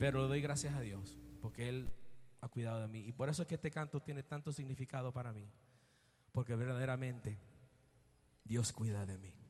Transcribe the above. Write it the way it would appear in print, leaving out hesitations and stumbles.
Pero le doy gracias a Dios porque Él ha cuidado de mí. Y por eso es que este canto tiene tanto significado para mí, porque verdaderamente Dios cuida de mí.